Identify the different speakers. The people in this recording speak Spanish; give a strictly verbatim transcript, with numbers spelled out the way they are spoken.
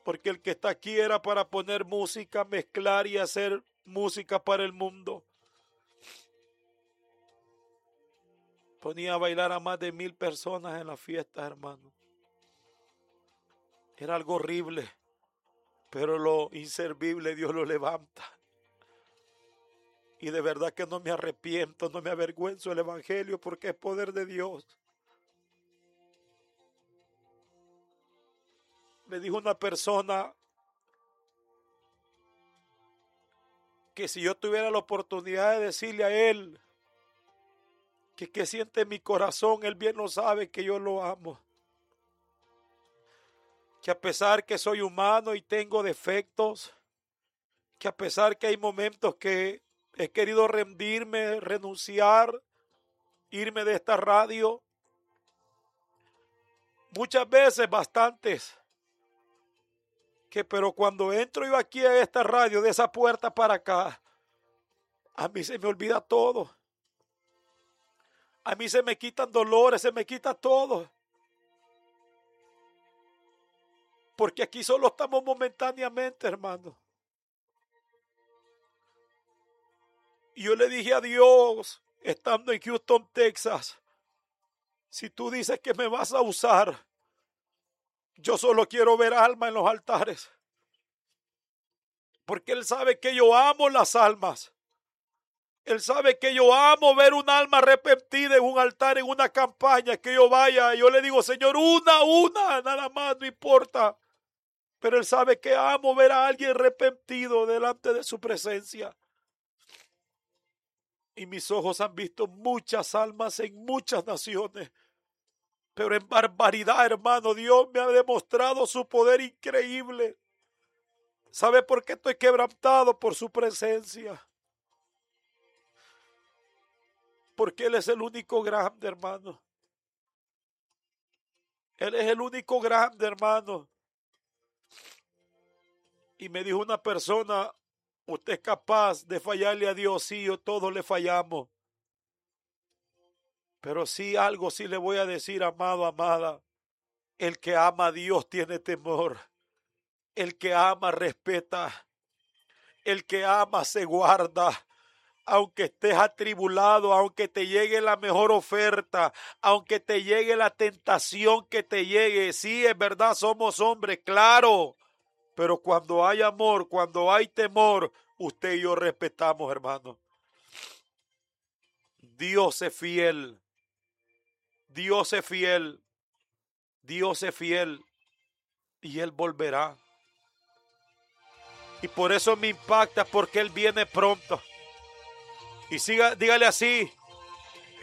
Speaker 1: Porque el que está aquí era para poner música, mezclar y hacer música para el mundo. Ponía a bailar a más de mil personas en las fiestas, hermano. Era algo horrible, pero lo inservible Dios lo levanta. Y de verdad que no me arrepiento, no me avergüenzo del evangelio porque es poder de Dios. Me dijo una persona que si yo tuviera la oportunidad de decirle a él que qué siente en mi corazón, él bien lo sabe que yo lo amo. Que a pesar que soy humano y tengo defectos, que a pesar que hay momentos que he querido rendirme, renunciar, irme de esta radio, muchas veces, bastantes, que pero cuando entro yo aquí a esta radio, de esa puerta para acá, a mí se me olvida todo. A mí se me quitan dolores, se me quita todo. Porque aquí solo estamos momentáneamente, hermano. Y yo le dije a Dios, estando en Houston, Texas, si tú dices que me vas a usar, yo solo quiero ver almas en los altares. Porque Él sabe que yo amo las almas. Él sabe que yo amo ver un alma arrepentida en un altar, en una campaña, que yo vaya. Yo le digo, Señor, una, una, nada más, no importa. Pero Él sabe que amo ver a alguien arrepentido delante de su presencia. Y mis ojos han visto muchas almas en muchas naciones. Pero en barbaridad, hermano, Dios me ha demostrado su poder increíble. ¿Sabe por qué estoy quebrantado? Por su presencia. Porque Él es el único grande, hermano. Él es el único grande, hermano. Y me dijo una persona, usted es capaz de fallarle a Dios. Sí, yo todos le fallamos. Pero sí, algo sí le voy a decir, amado, amada. El que ama a Dios tiene temor. El que ama respeta. El que ama se guarda. Aunque estés atribulado, aunque te llegue la mejor oferta, aunque te llegue la tentación que te llegue. Sí, es verdad, somos hombres, claro. Pero cuando hay amor, cuando hay temor, usted y yo respetamos, hermano. Dios es fiel. Dios es fiel. Dios es fiel. Y Él volverá. Y por eso me impacta, porque Él viene pronto. Y siga, dígale así,